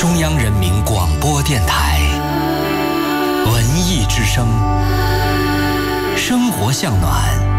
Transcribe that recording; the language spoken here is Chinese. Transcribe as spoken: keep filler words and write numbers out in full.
中央人民广播电台文艺之声，生活向暖。